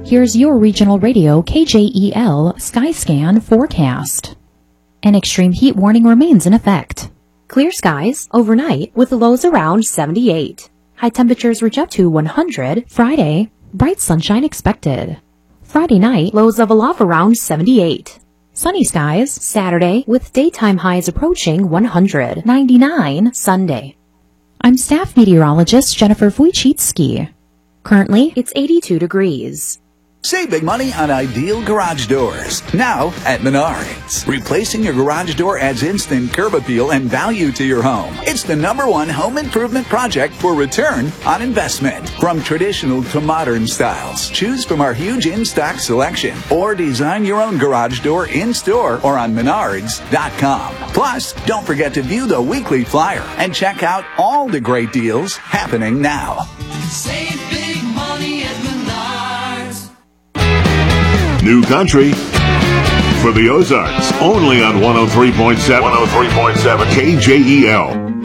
Here's your regional radio KJEL Skyscan forecast. An extreme heat warning remains in effect. Clear skies overnight with lows around 78. High temperatures reach up to 100. Friday, bright sunshine expected. Friday night, lows of around 78. Sunny skies Saturday with daytime highs approaching 100. 99 Sunday. I'm staff meteorologist Jennifer Wojcicki. Currently, it's 82 degrees. Save big money on ideal garage doors. Now at Menards. Replacing your garage door adds instant curb appeal and value to your home. It's the #1 home improvement project for return on investment. From traditional to modern styles, choose from our huge in-stock selection or design your own garage door in-store or on Menards.com. Plus, don't forget to view the weekly flyer and check out all the great deals happening now. Save big money at Menards. New country for the Ozarks, only on 103.7 KJEL.